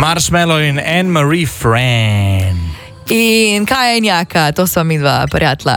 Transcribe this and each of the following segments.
Marshmallow in Anne-Marie Fran. In kaj je njaka? To so mi dva prijatelja.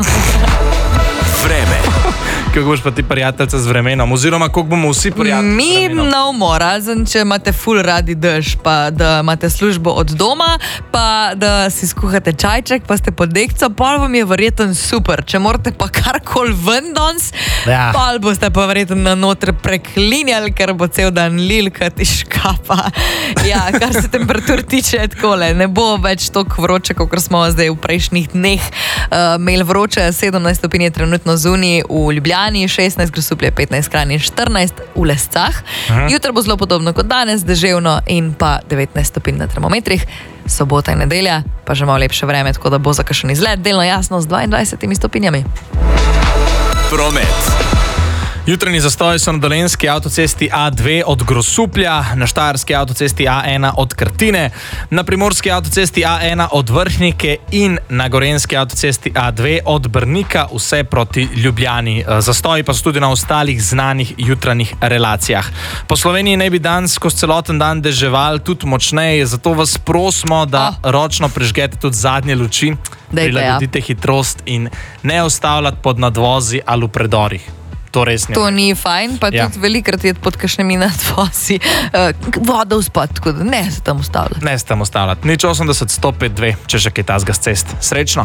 Vreme. Kako boš pa ti prijateljca z vremenom? Oziroma, kako bomo vsi prijatelji z vremenom? Mi razen če imate ful radi dež, pa da imate službo od doma, pa da si skuhate čajček, pa ste pod dekco, pol vam je verjetno super. Če morate pa karkoli ven danes, pol boste pa verjetno na noter preklinjali, ker bo cel dan lilkat iz škapa. Ja, kar se temperatur tiče, takole, ne bo več toliko vroče, kot smo zdaj v prejšnjih dneh imeli vroče. 17 stopinj je trenutno zunaj v Ljubljani, 16 Grosuplje, 15 Kranj in 14 v Lescah. Jutro bo zelo podobno kot danes, deževno in pa 19 stopinj na termometrih. Sobota in nedelja pa že malo lepše vreme, tako da bo za kakšen izlet delno jasno z 22 stopinjami. Promet. Jutranji zastoji so na dolenjski avtocesti A2 od Grosuplja, na štajerski avtocesti A1 od Krtine, na primorski avtocesti A1 od Vrhnike in na gorenjski avtocesti A2 od Brnika, vse proti Ljubljani. Zastoji pa so tudi na ostalih znanih jutranjih relacijah. Po Sloveniji naj bi danes skozi celoten dan deževal tudi močneje, zato vas prosimo, da ročno prižgete tudi zadnje luči, prilagodite hitrost in ne ustavljate pod nadvozi ali v predorih. To ni fajn, pa tudi velikrat je pod kakšnimi nadvozi voda vzpad, tako da ne se tam ustavljati. Ne se tam ustavljati. Nič 80 105 2, če že kaj tazga s cest. Srečno!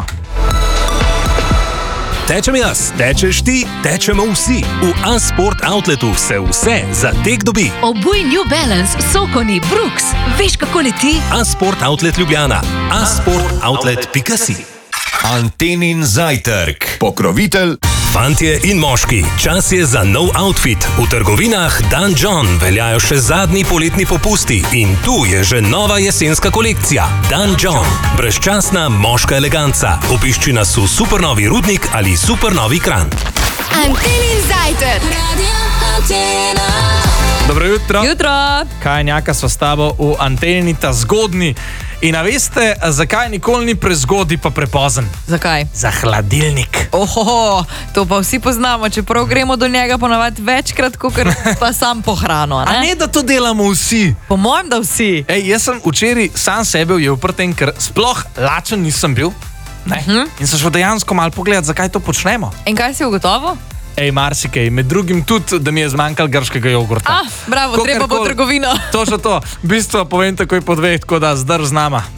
Tečem jaz, tečeš ti, tečemo vsi. V A-Sport Outletu se vse za tek dobi. Obuj New Balance, Sokoni, Brooks. Veš, kako leti? A-Sport Outlet Ljubljana. asportoutlet.si. Antenin zajtrk. Pokrovitelj. Fantje in moški, čas je za nov outfit. V trgovinah Dan John veljajo še zadnji poletni popusti in tu je že nova jesenska kolekcija. Dan John. Brezčasna moška eleganca. Obišči nas v Supernovi Rudnik ali Supernovi Kranj. Antenin zajtrk. Dobro jutro. Jutro. Kaj njaka sva s tabo v Antenini ta zgodni. In a veste, zakaj nikoli ni prezgodaj pa prepozen? Zakaj? Za hladilnik. To pa vsi poznamo, čeprav gremo do njega ponavadi večkrat, kakor pa sam po hrano. A ne, da to delamo vsi? Po mojem, da vsi. Jaz sem včeraj sam sebe ujel pri tem, ker sploh lačen nisem bil. In sem šel dejansko malo pogledati, zakaj to počnemo. In kaj si ugotovil? Marsikaj. Med drugim tudi, da mi je zmanjkalo grškega jogurta. Bravo, treba bo v trgovino. To. V bistvu povem takoj po 2, tako da zdrž z nama.